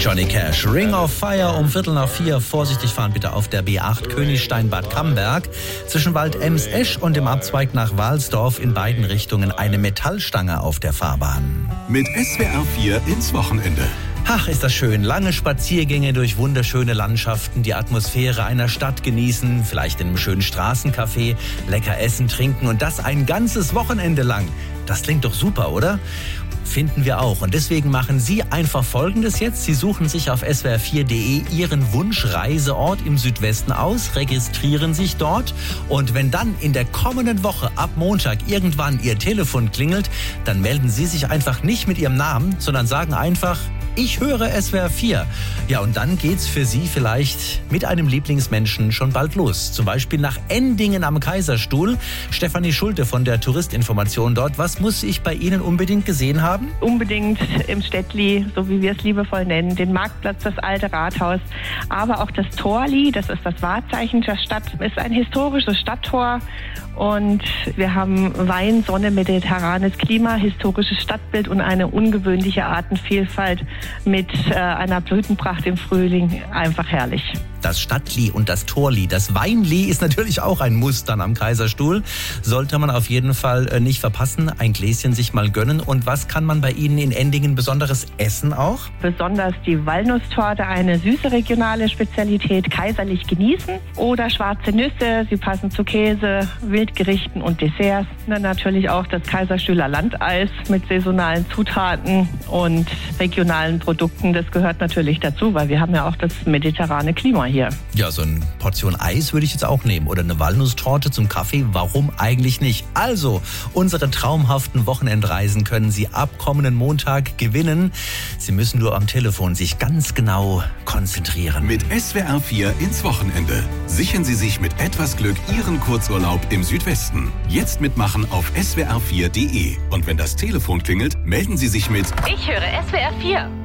Johnny Cash, Ring of Fire um 3:45. Vorsichtig fahren bitte auf der B8 Königstein-Bad Camberg. Zwischen Wald-Ems-Esch und dem Abzweig nach Walsdorf in beiden Richtungen eine Metallstange auf der Fahrbahn. Mit SWR 4 ins Wochenende. Ach, ist das schön. Lange Spaziergänge durch wunderschöne Landschaften, die Atmosphäre einer Stadt genießen, vielleicht in einem schönen Straßencafé, lecker essen, trinken und das ein ganzes Wochenende lang. Das klingt doch super, oder? Finden wir auch. Und deswegen machen Sie einfach Folgendes jetzt. Sie suchen sich auf swr4.de Ihren Wunschreiseort im Südwesten aus, registrieren sich dort und wenn dann in der kommenden Woche ab Montag irgendwann Ihr Telefon klingelt, dann melden Sie sich einfach nicht mit Ihrem Namen, sondern sagen einfach: Ich höre SWR 4. Ja, und dann geht's für Sie vielleicht mit einem Lieblingsmenschen schon bald los. Zum Beispiel nach Endingen am Kaiserstuhl. Stefanie Schulte von der Touristinformation dort. Was muss ich bei Ihnen unbedingt gesehen haben? Unbedingt im Städtli, so wie wir es liebevoll nennen, den Marktplatz, das alte Rathaus, aber auch das Torli, das ist das Wahrzeichen der Stadt, ist ein historisches Stadttor. Und wir haben Wein, Sonne, mediterranes Klima, historisches Stadtbild und eine ungewöhnliche Artenvielfalt mit einer Blütenpracht im Frühling. Einfach herrlich. Das Stadtli und das Torli. Das Weinli ist natürlich auch ein Muss dann am Kaiserstuhl. Sollte man auf jeden Fall nicht verpassen. Ein Gläschen sich mal gönnen. Und was kann man bei Ihnen in Endingen Besonderes essen auch? Besonders die Walnusstorte, eine süße regionale Spezialität, kaiserlich genießen. Oder schwarze Nüsse, sie passen zu Käse, Wildgerichten und Desserts. Dann natürlich auch das Kaiserstühler Landeis mit saisonalen Zutaten und regionalen Produkten. Das gehört natürlich dazu, weil wir haben ja auch das mediterrane Klima hier. Ja, so eine Portion Eis würde ich jetzt auch nehmen. Oder eine Walnusstorte zum Kaffee. Warum eigentlich nicht? Also, unsere traumhaften Wochenendreisen können Sie ab kommenden Montag gewinnen. Sie müssen nur am Telefon sich ganz genau konzentrieren. Mit SWR 4 ins Wochenende. Sichern Sie sich mit etwas Glück Ihren Kurzurlaub im Südwesten. Jetzt mitmachen auf swr4.de. Und wenn das Telefon klingelt, melden Sie sich mit: Ich höre SWR 4.